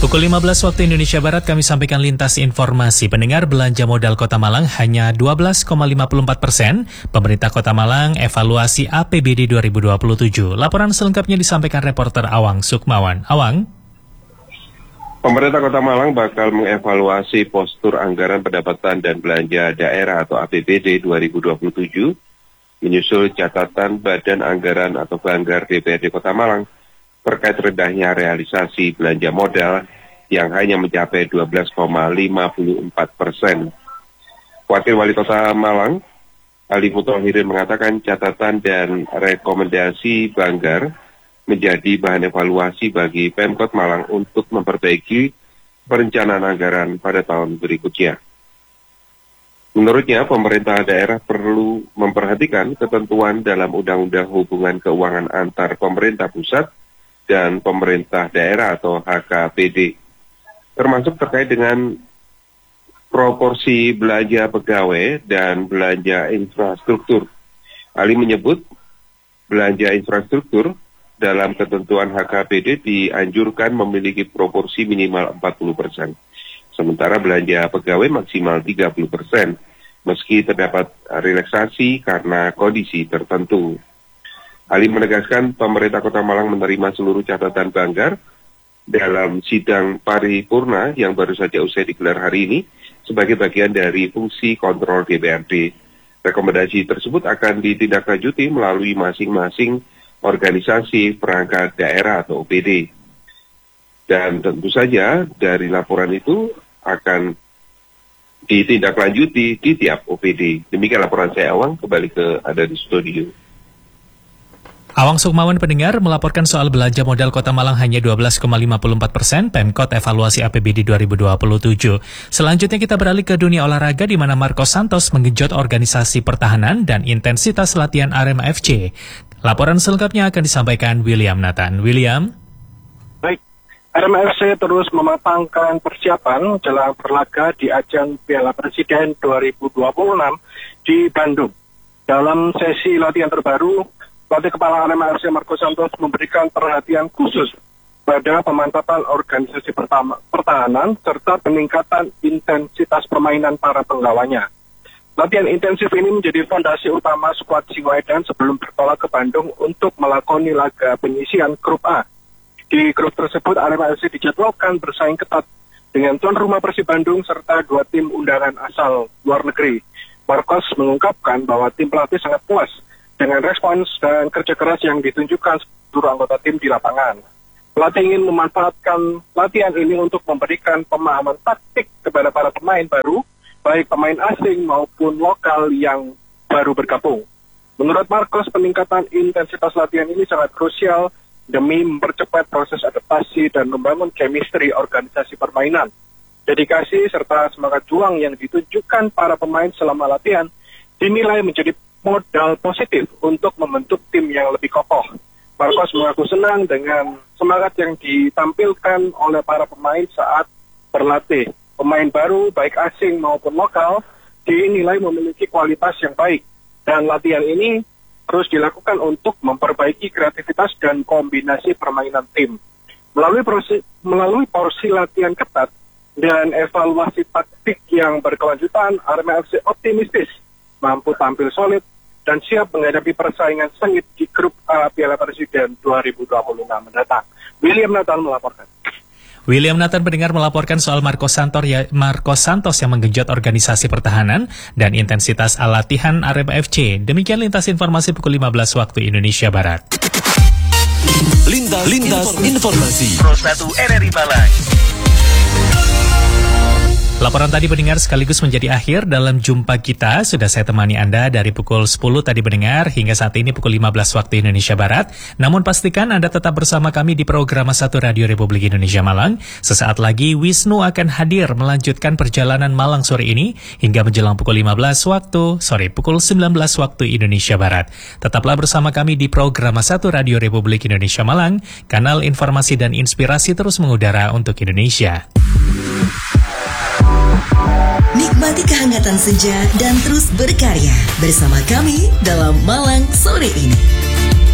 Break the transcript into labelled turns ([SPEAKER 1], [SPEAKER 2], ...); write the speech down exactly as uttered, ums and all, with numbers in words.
[SPEAKER 1] Pukul lima belas waktu Indonesia Barat kami sampaikan lintas informasi. Pendengar, belanja modal Kota Malang hanya dua belas koma lima puluh empat persen. Pemerintah Kota Malang evaluasi A P B D dua ribu dua puluh tujuh. Laporan selengkapnya disampaikan reporter Awang Sukmawan. Awang.
[SPEAKER 2] Pemerintah Kota Malang bakal mengevaluasi postur anggaran pendapatan dan belanja daerah atau A P B D dua ribu dua puluh tujuh, menyusul catatan Badan Anggaran atau Banggar D P R D Kota Malang terkait rendahnya realisasi belanja modal yang hanya mencapai dua belas koma lima puluh empat persen. Wakil Wali Kota Malang, Ali Muthahirin, mengatakan catatan dan rekomendasi Banggar menjadi bahan evaluasi bagi Pemkot Malang untuk memperbaiki perencanaan anggaran pada tahun berikutnya. Menurutnya, pemerintah daerah perlu memperhatikan ketentuan dalam Undang-Undang Hubungan Keuangan antar pemerintah pusat dan pemerintah daerah atau H K P D, termasuk terkait dengan proporsi belanja pegawai dan belanja infrastruktur. Ali menyebut belanja infrastruktur dalam ketentuan H K P D dianjurkan memiliki proporsi minimal empat puluh persen, sementara belanja pegawai maksimal tiga puluh persen, meski terdapat relaksasi karena kondisi tertentu. Ali menegaskan pemerintah Kota Malang menerima seluruh catatan Banggar dalam sidang paripurna yang baru saja usai digelar hari ini sebagai bagian dari fungsi kontrol D P R D. Rekomendasi tersebut akan ditindaklanjuti melalui masing-masing organisasi perangkat daerah atau O P D. Dan tentu saja dari laporan itu akan ditindaklanjuti di tiap O P D. Demikian laporan saya, Awang, kembali ke ada di studio.
[SPEAKER 1] Awang Sukmawan, pendengar, melaporkan soal belanja modal Kota Malang hanya dua belas koma lima puluh empat persen, Pemkot evaluasi A P B D dua ribu dua puluh tujuh. Selanjutnya kita beralih ke dunia olahraga di mana Marcos Santos menggenjot organisasi pertahanan dan intensitas latihan Arema F C. Laporan selengkapnya akan disampaikan William Nathan. William.
[SPEAKER 3] Baik, Arema F C terus mematangkan persiapan jelang berlaga di ajang Piala Presiden dua ribu dua puluh enam di Bandung. Dalam sesi latihan terbaru, pelatih kepala Arema F C Marcos Santos memberikan perhatian khusus pada pemantapan organisasi pertama, pertahanan serta peningkatan intensitas permainan para penggawanya. Latihan intensif ini menjadi fondasi utama skuad Singoedan sebelum bertolak ke Bandung untuk melakoni laga penyisian grup A. Di grup tersebut, Arema F C dijadwalkan bersaing ketat dengan tuan rumah Persib Bandung serta dua tim undangan asal luar negeri. Marcos mengungkapkan bahwa tim pelatih sangat puas dengan respons dan kerja keras yang ditunjukkan seluruh anggota tim di lapangan. Pelatih ingin memanfaatkan latihan ini untuk memberikan pemahaman taktik kepada para pemain baru, baik pemain asing maupun lokal yang baru bergabung. Menurut Marcos, peningkatan intensitas latihan ini sangat krusial demi mempercepat proses adaptasi dan membangun chemistry organisasi permainan. Dedikasi serta semangat juang yang ditunjukkan para pemain selama latihan dinilai menjadi modal positif untuk membentuk tim yang lebih kokoh. Marcos mengaku senang dengan semangat yang ditampilkan oleh para pemain saat berlatih. Pemain baru, baik asing maupun lokal, dinilai memiliki kualitas yang baik. Dan latihan ini terus dilakukan untuk memperbaiki kreativitas dan kombinasi permainan tim. Melalui porsi, melalui porsi latihan ketat dan evaluasi taktik yang berkelanjutan, Arema F C optimistis mampu tampil solid dan siap menghadapi persaingan sengit di grup A Piala Presiden dua ribu dua puluh enam mendatang. William Nathan melaporkan.
[SPEAKER 1] William Nathan, pendengar, melaporkan soal Marcos Santos, ya, Marcos Santos yang menggenjot organisasi pertahanan dan intensitas latihan Arema F C. Demikian lintas informasi pukul lima belas waktu Indonesia Barat.
[SPEAKER 4] Lintas, lintas informasi.
[SPEAKER 5] Pro satu R R I Malang.
[SPEAKER 1] Laporan tadi pendengar sekaligus menjadi akhir dalam jumpa kita. Sudah saya temani Anda dari pukul sepuluh tadi pendengar hingga saat ini pukul lima belas waktu Indonesia Barat. Namun pastikan Anda tetap bersama kami di program satu Radio Republik Indonesia Malang. Sesaat lagi Wisnu akan hadir melanjutkan perjalanan Malang sore ini hingga menjelang pukul lima belas waktu, sorry pukul sembilan belas waktu Indonesia Barat. Tetaplah bersama kami di program satu Radio Republik Indonesia Malang. Kanal informasi dan inspirasi terus mengudara untuk Indonesia.
[SPEAKER 6] Nikmati kehangatan senja dan terus berkarya bersama kami dalam Malang sore ini.